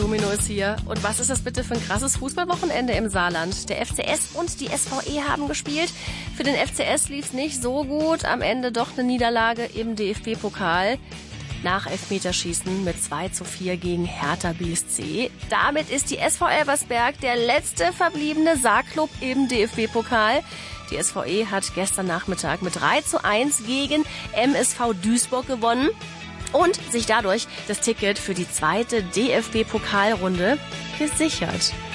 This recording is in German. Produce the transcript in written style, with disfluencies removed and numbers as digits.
Domino ist hier. Und was ist das bitte für ein krasses Fußballwochenende im Saarland? Der FCS und die SVE haben gespielt. Für den FCS lief's nicht so gut. Am Ende doch eine Niederlage im DFB-Pokal. Nach Elfmeterschießen mit 2:4 gegen Hertha BSC. Damit ist die SV Elversberg der letzte verbliebene Saarklub im DFB-Pokal. Die SVE hat gestern Nachmittag mit 3:1 gegen MSV Duisburg gewonnen und sich dadurch das Ticket für die zweite DFB-Pokalrunde gesichert.